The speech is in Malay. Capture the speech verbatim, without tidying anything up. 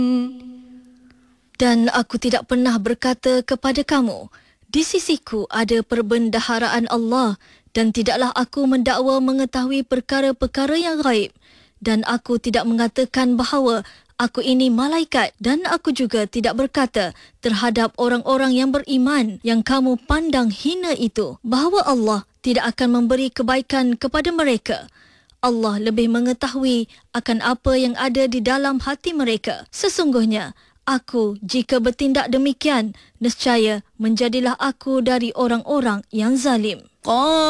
Dan aku tidak pernah berkata kepada kamu, di sisiku ada perbendaharaan Allah, dan tidaklah aku mendakwa mengetahui perkara-perkara yang gaib. Dan aku tidak mengatakan bahawa aku ini malaikat, dan aku juga tidak berkata terhadap orang-orang yang beriman yang kamu pandang hina itu, bahawa Allah tidak akan memberi kebaikan kepada mereka. Allah lebih mengetahui akan apa yang ada di dalam hati mereka. Sesungguhnya, aku jika bertindak demikian, nescaya menjadilah aku dari orang-orang yang zalim.